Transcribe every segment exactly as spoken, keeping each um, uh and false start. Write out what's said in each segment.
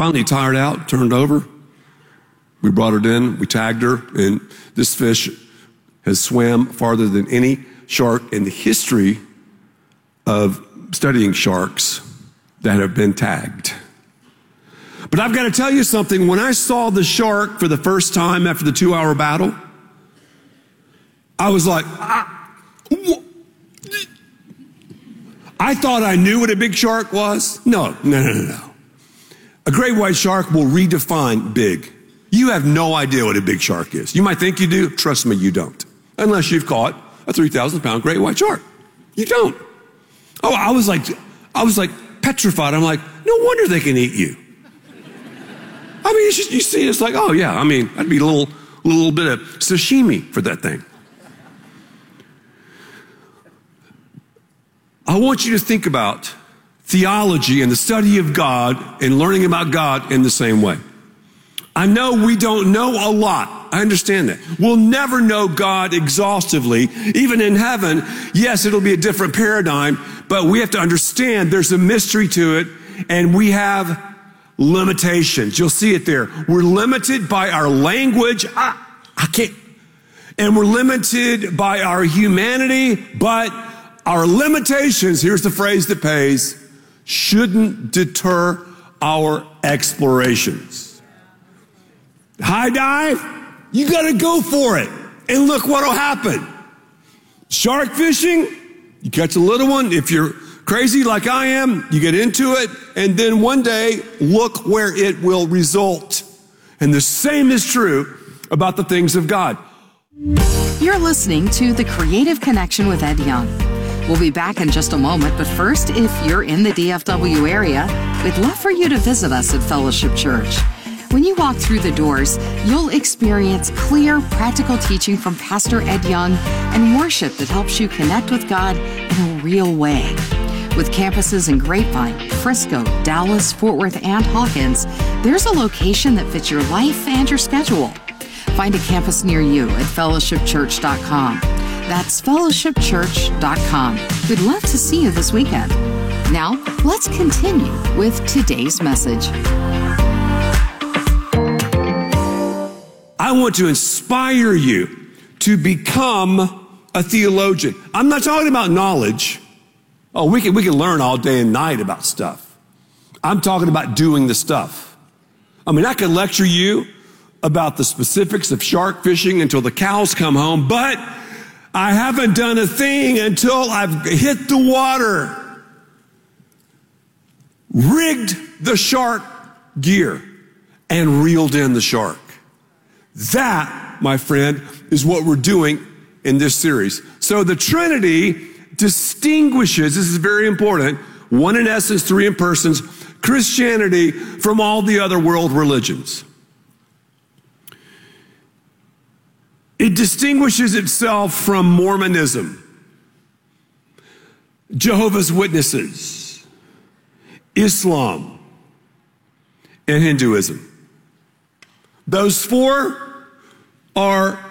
finally tired out, turned over. We brought her in, we tagged her, and this fish has swam farther than any shark in the history of studying sharks that have been tagged. But I've got to tell you something. When I saw the shark for the first time after the two-hour battle, I was like, I, I thought I knew what a big shark was. No, no, no, no, no. A great white shark will redefine big. You have no idea what a big shark is. You might think you do. Trust me, you don't. Unless you've caught a three thousand pound great white shark. You don't. Oh, I was like, I was like petrified. I'm like, no wonder they can eat you. I mean, it's just, you see, it's like, oh yeah, I mean, that'd be a little, a little bit of sashimi for that thing. I want you to think about theology and the study of God and learning about God in the same way. I know we don't know a lot. I understand that. We'll never know God exhaustively. Even in heaven, yes, it'll be a different paradigm, but we have to understand there's a mystery to it, and we have limitations. You'll see it there. We're limited by our language. I, I can't. And we're limited by our humanity, but our limitations, here's the phrase that pays, shouldn't deter our explorations. High dive, you got to go for it. And look what will happen. Shark fishing, you catch a little one. If you're crazy like I am, you get into it. And then one day, look where it will result. And the same is true about the things of God. You're listening to The Creative Connection with Ed Young. We'll be back in just a moment, but first, if you're in the D F W area, we'd love for you to visit us at Fellowship Church. When you walk through the doors, you'll experience clear, practical teaching from Pastor Ed Young and worship that helps you connect with God in a real way. With campuses in Grapevine, Frisco, Dallas, Fort Worth, and Hawkins, there's a location that fits your life and your schedule. Find a campus near you at fellowship church dot com. That's fellowship church dot com. We'd love to see you this weekend. Now, let's continue with today's message. I want to inspire you to become a theologian. I'm not talking about knowledge. Oh, we can, we can learn all day and night about stuff. I'm talking about doing the stuff. I mean, I can lecture you about the specifics of shark fishing until the cows come home, but I haven't done a thing until I've hit the water, rigged the shark gear, and reeled in the shark. That, my friend, is what we're doing in this series. So the Trinity distinguishes, this is very important, one in essence, three in persons, Christianity from all the other world religions. It distinguishes itself from Mormonism, Jehovah's Witnesses, Islam, and Hinduism. Those four are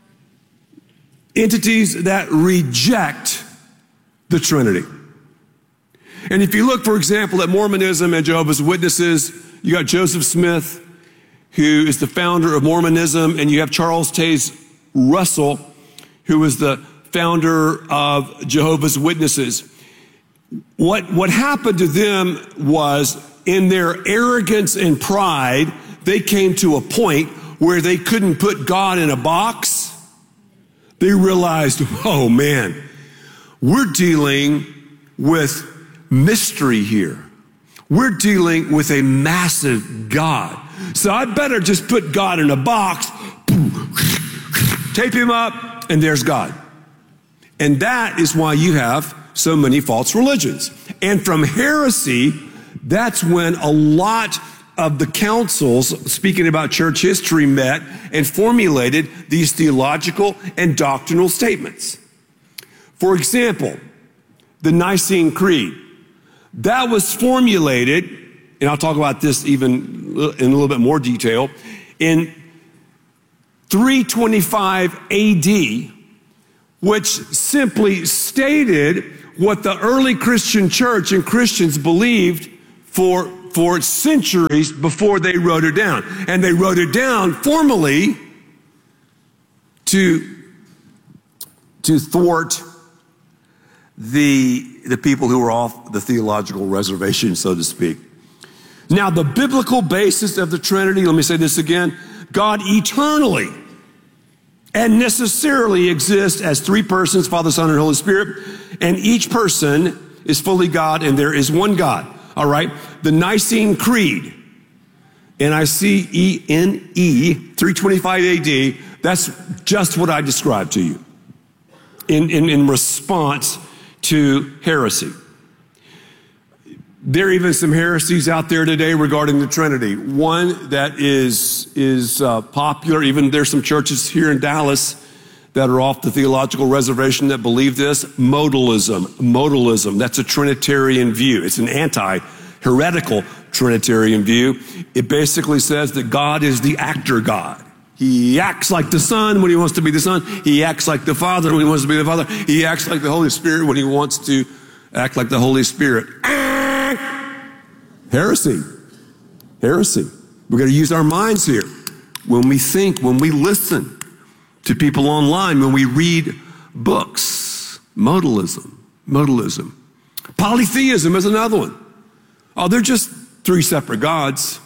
entities that reject the Trinity. And if you look, for example, at Mormonism and Jehovah's Witnesses, you got Joseph Smith, who is the founder of Mormonism, and you have Charles Taze Russell, who was the founder of Jehovah's Witnesses. What, what happened to them was, in their arrogance and pride, they came to a point where they couldn't put God in a box. They realized, oh man, we're dealing with mystery here. We're dealing with a massive God. So I better just put God in a box, tape him up, and there's God. And that is why you have so many false religions. And from heresy, that's when a lot of the councils, speaking about church history, met and formulated these theological and doctrinal statements. For example, the Nicene Creed. That was formulated, and I'll talk about this even in a little bit more detail, in three twenty-five A D, which simply stated what the early Christian church and Christians believed for for centuries before they wrote it down. And they wrote it down formally to, to thwart the, the people who were off the theological reservation, so to speak. Now, the biblical basis of the Trinity, let me say this again, God eternally and necessarily exists as three persons, Father, Son, and Holy Spirit, and each person is fully God, and there is one God, all right? The Nicene Creed, N I C E N E, three twenty-five A D, that's just what I described to you in, in, in response to heresy. There are even some heresies out there today regarding the Trinity. One that is, is uh, popular, even there's some churches here in Dallas that are off the theological reservation that believe this, modalism. Modalism, that's a Trinitarian view. It's an anti-heretical Trinitarian view. It basically says that God is the actor God. He acts like the Son when he wants to be the Son. He acts like the Father when he wants to be the Father. He acts like the Holy Spirit when he wants to act like the Holy Spirit. Heresy. Heresy. We've got to use our minds here. When we think, when we listen to people online, when we read books. Modalism. Modalism. Polytheism is another one. Oh, they're just three separate gods.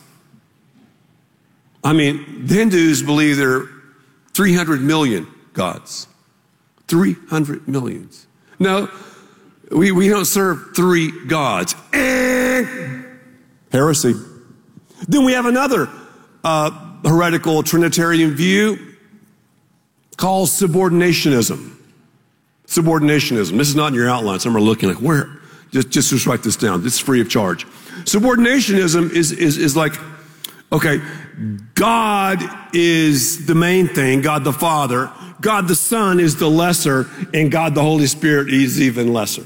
I mean, the Hindus believe there are three hundred million gods. three hundred millions. No, we, we don't serve three gods. Eh. Heresy. Then we have another uh, heretical Trinitarian view called subordinationism. Subordinationism. This is not in your outline. Some are looking like, where? Just, just, just write this down. This is free of charge. Subordinationism is, is, is like, okay, God is the main thing, God the Father. God the Son is the lesser, and God the Holy Spirit is even lesser.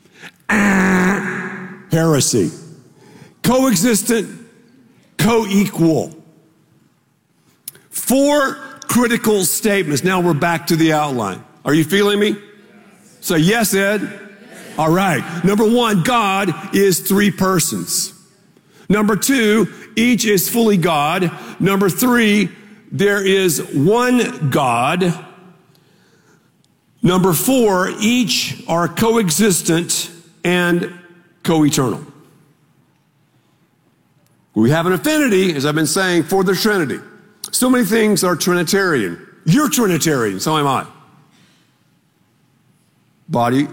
Ah, heresy. Coexistent, co-equal. Four critical statements. Now we're back to the outline. Are you feeling me? Say yes, Ed. Yes. All right. Number one, God is three persons. Number two, each is fully God. Number three, there is one God. Number four, each are coexistent and co-eternal. We have an affinity, as I've been saying, for the Trinity. So many things are Trinitarian. You're Trinitarian, so am I. Body,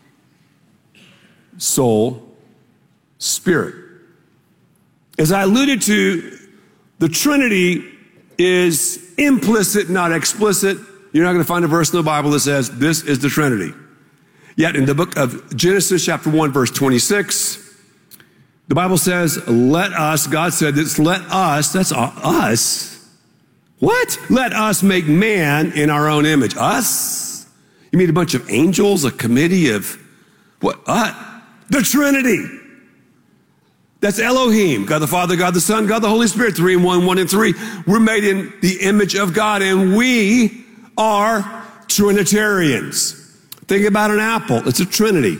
soul, spirit. As I alluded to, the Trinity is implicit, not explicit. You're not going to find a verse in the Bible that says this is the Trinity. Yet in the book of Genesis chapter one, verse twenty-six, the Bible says, let us, God said this, let us, that's us. What? Let us make man in our own image. Us? You mean a bunch of angels, a committee of, what? Uh, the Trinity. That's Elohim, God the Father, God the Son, God the Holy Spirit, three in one, one in three. We're made in the image of God, and we are Trinitarians. Think about an apple. It's a trinity.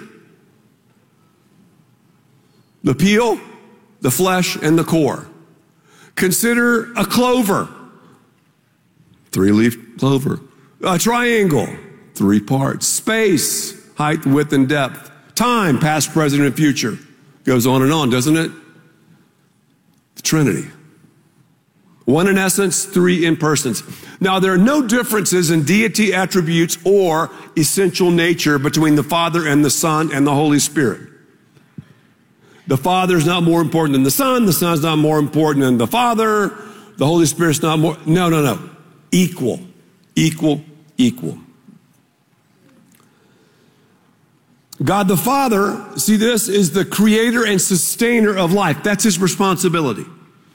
The peel, the flesh, and the core. Consider a clover. Three-leaf clover. A triangle. Three parts. Space, height, width, and depth. Time, past, present, and future. Goes on and on, doesn't it? The Trinity. One in essence, three in persons. Now, there are no differences in deity attributes or essential nature between the Father and the Son and the Holy Spirit. The Father is not more important than the Son. The Son is not more important than the Father. The Holy Spirit's not more. No, no, no. Equal. Equal. Equal. God the Father, see this, is the creator and sustainer of life. That's his responsibility.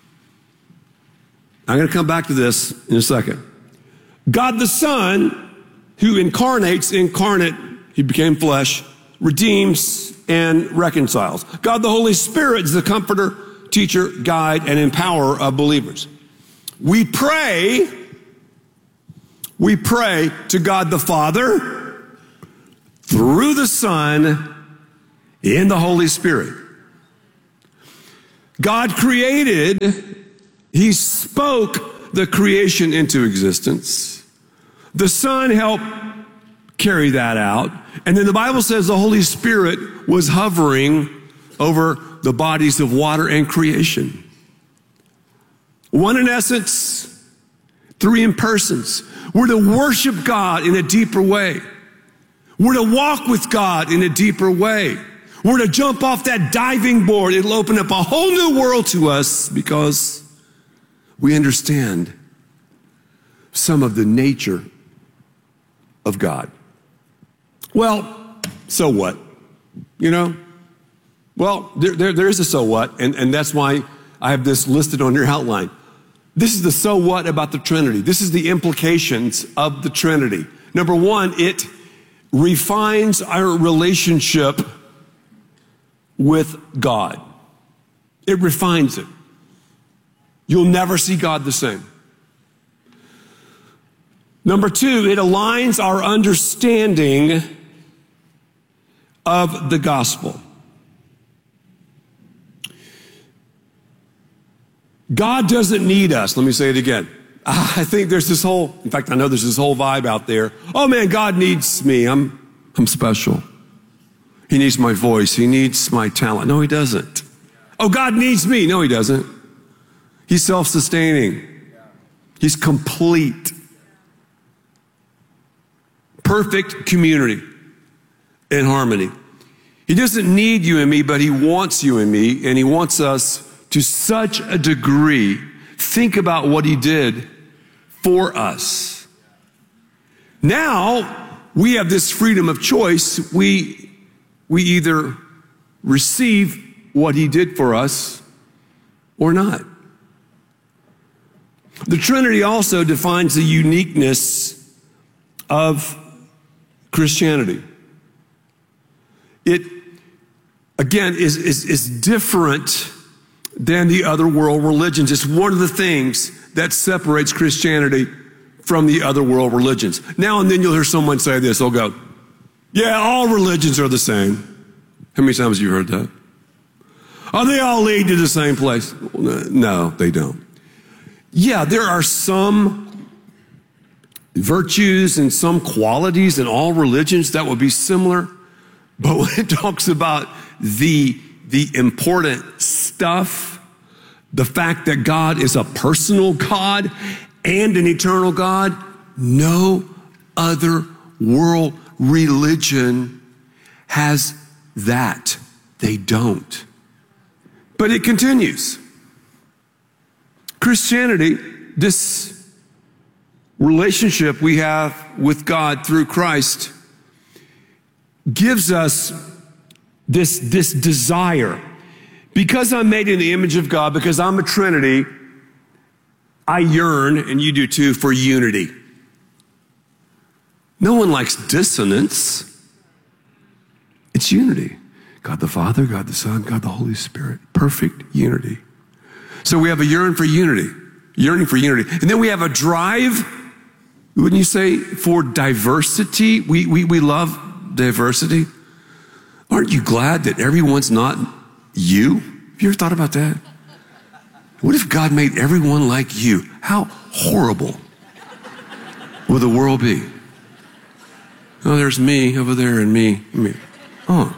I'm going to come back to this in a second. God the Son, who incarnates, incarnate, he became flesh, redeems and reconciles. God the Holy Spirit is the comforter, teacher, guide, and empowerer of believers. We pray, we pray to God the Father through the Son in the Holy Spirit. God created, he spoke the creation into existence. The Son helped carry that out. And then the Bible says the Holy Spirit was hovering over the bodies of water and creation. One in essence, three in persons. We're to worship God in a deeper way. We're to walk with God in a deeper way. We're to jump off that diving board. It'll open up a whole new world to us because we understand some of the nature of God. Well, so what? You know? Well, there, there, there is a so what, and, and that's why I have this listed on your outline. This is the so what about the Trinity. This is the implications of the Trinity. Number one, it refines our relationship with God. It refines it. You'll never see God the same. Number two, it aligns our understanding of the gospel. God doesn't need us. Let me say it again. I think there's this whole, in fact, I know there's this whole vibe out there. Oh man, God needs me. I'm, I'm special. He needs my voice. He needs my talent. No, he doesn't. Oh, God needs me. No, he doesn't. He's self-sustaining. He's complete. Perfect community and harmony. He doesn't need you and me, but he wants you and me, and he wants us to such a degree. Think about what he did for us. Now, we have this freedom of choice. We, we either receive what he did for us or not. The Trinity also defines the uniqueness of Christianity. It, again, is, is, is different than the other world religions. It's one of the things that separates Christianity from the other world religions. Now and then you'll hear someone say this. They'll go, yeah, all religions are the same. How many times have you heard that? Oh, they all lead to the same place. No, they don't. Yeah, there are some virtues and some qualities in all religions that would be similar. But when it talks about the, the important stuff, the fact that God is a personal God and an eternal God, no other world religion has that. They don't. But it continues. Christianity, this relationship we have with God through Christ, gives us this, this desire. Because I'm made in the image of God, because I'm a Trinity, I yearn, and you do too, for unity. No one likes dissonance. It's unity. God the Father, God the Son, God the Holy Spirit. Perfect unity. So we have a yearn for unity, yearning for unity. And then we have a drive, wouldn't you say, for diversity? We, we, we love diversity. Aren't you glad that everyone's not you? Have you ever thought about that? What if God made everyone like you? How horrible would the world be? Oh, there's me over there and me. me. Oh.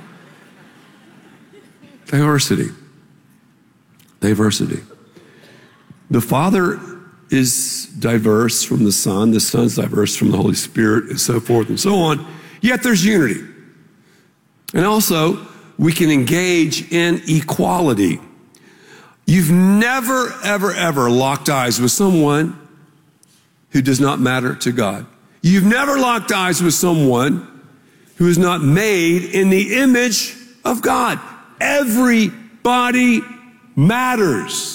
Diversity. Diversity. The Father is diverse from the Son. The Son's diverse from the Holy Spirit, and so forth and so on. Yet there's unity. And also, we can engage in equality. You've never, ever, ever locked eyes with someone who does not matter to God. You've never locked eyes with someone who is not made in the image of God. Everybody matters.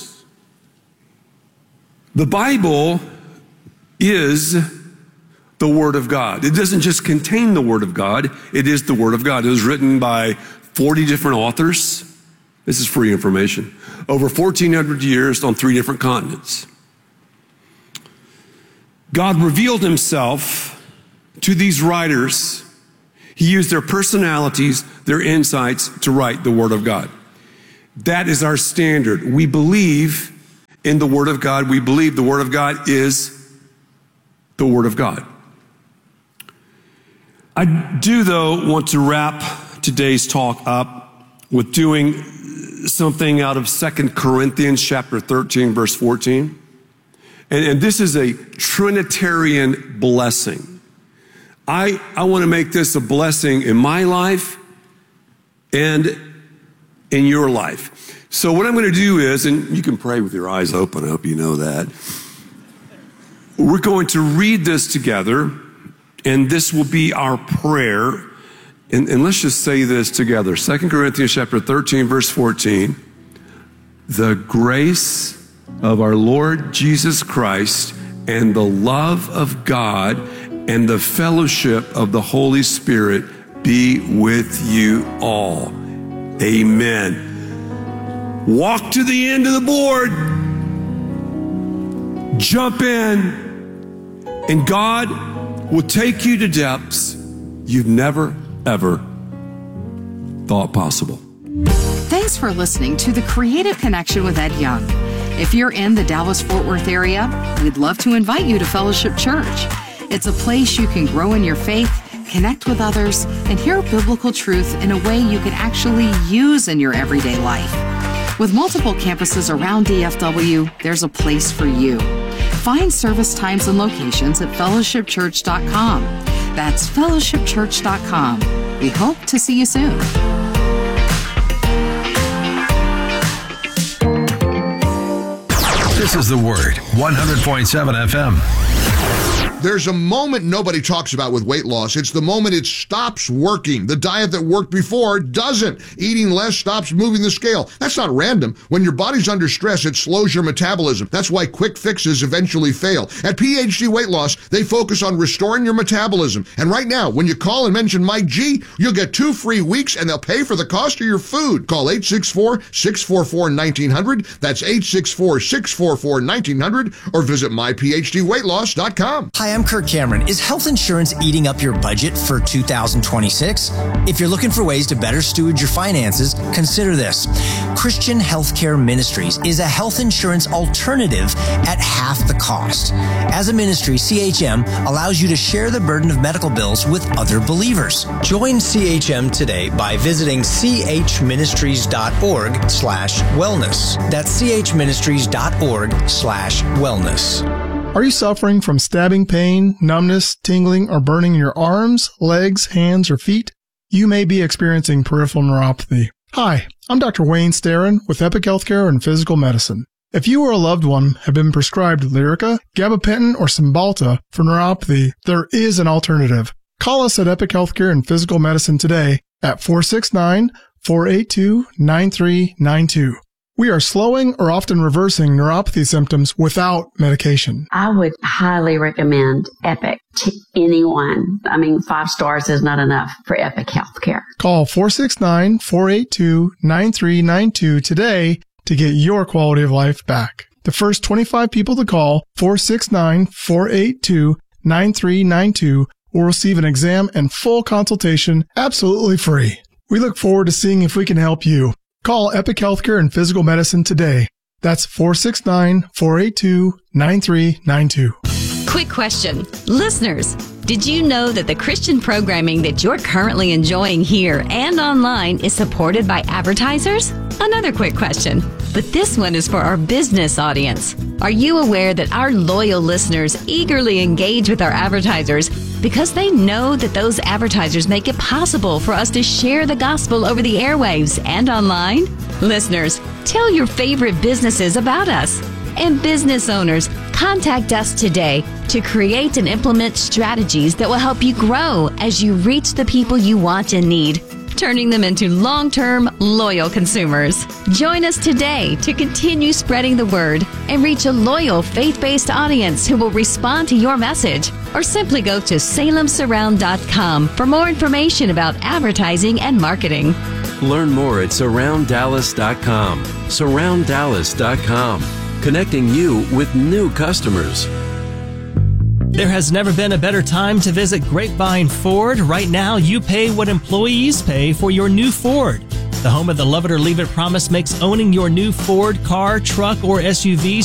The Bible is the Word of God. It doesn't just contain the Word of God. It is the Word of God. It was written by forty different authors. This is free information. Over fourteen hundred years on three different continents. God revealed himself to these writers. He used their personalities, their insights to write the Word of God. That is our standard. We believe in the Word of God. We believe the Word of God is the Word of God. I do, though, want to wrap today's talk up with doing something out of Second Corinthians chapter thirteen, verse fourteen. And, and this is a Trinitarian blessing. I, I want to make this a blessing in my life and in your life. So what I'm going to do is, and you can pray with your eyes open, I hope you know that. We're going to read this together, and this will be our prayer. And, and let's just say this together. Second Corinthians chapter thirteen, verse fourteen. The grace of our Lord Jesus Christ and the love of God and the fellowship of the Holy Spirit be with you all. Amen. Walk to the end of the board. Jump in. And God will take you to depths you've never, ever thought possible. Thanks for listening to The Creative Connection with Ed Young. If you're in the Dallas-Fort Worth area, we'd love to invite you to Fellowship Church. It's a place you can grow in your faith, connect with others, and hear biblical truth in a way you can actually use in your everyday life. With multiple campuses around D F W, there's a place for you. Find service times and locations at fellowship church dot com. That's fellowship church dot com. We hope to see you soon. This is The Word, one hundred point seven F M. There's a moment nobody talks about with weight loss. It's the moment it stops working. The diet that worked before doesn't. Eating less stops moving the scale. That's not random. When your body's under stress, it slows your metabolism. That's why quick fixes eventually fail. At P H D Weight Loss, they focus on restoring your metabolism. And right now, when you call and mention Mike G, you'll get two free weeks and they'll pay for the cost of your food. Call eight six four, six four four, one nine zero zero. That's eight six four, six four four, one nine zero zero or visit my p h d weight loss dot com. Hi, I'm Kirk Cameron. Is health insurance eating up your budget for two thousand twenty-six? If you're looking for ways to better steward your finances, consider this. Christian Healthcare Ministries is a health insurance alternative at half the cost. As a ministry, C H M allows you to share the burden of medical bills with other believers. Join C H M today by visiting c h ministries dot org slash wellness. That's c h ministries dot org slash wellness. Are you suffering from stabbing pain, numbness, tingling, or burning in your arms, legs, hands, or feet? You may be experiencing peripheral neuropathy. Hi, I'm Doctor Wayne Starrin with Epic Healthcare and Physical Medicine. If you or a loved one have been prescribed Lyrica, gabapentin, or Cymbalta for neuropathy, there is an alternative. Call us at Epic Healthcare and Physical Medicine today at four six nine, four eight two, nine three nine two. We are slowing or often reversing neuropathy symptoms without medication. I would highly recommend Epic to anyone. I mean, five stars is not enough for Epic Healthcare. Call four six nine, four eight two, nine three nine two today to get your quality of life back. The first twenty-five people to call four six nine, four eight two, nine three nine two will receive an exam and full consultation absolutely free. We look forward to seeing if we can help you. Call Epic Healthcare and Physical Medicine today. That's four six nine, four eight two, nine three nine two. Quick question. Listeners, did you know that the Christian programming that you're currently enjoying here and online is supported by advertisers? Another quick question, but this one is for our business audience. Are you aware that our loyal listeners eagerly engage with our advertisers because they know that those advertisers make it possible for us to share the gospel over the airwaves and online? Listeners, tell your favorite businesses about us. And business owners, contact us today to create and implement strategies that will help you grow as you reach the people you want and need, turning them into long-term, loyal consumers. Join us today to continue spreading the word and reach a loyal, faith-based audience who will respond to your message. Or simply go to salem surround dot com for more information about advertising and marketing. Learn more at surround dallas dot com. surround dallas dot com, connecting you with new customers. There has never been a better time to visit Grapevine Ford. Right now, you pay what employees pay for your new Ford. The home of the Love It or Leave It promise makes owning your new Ford car, truck, or S U V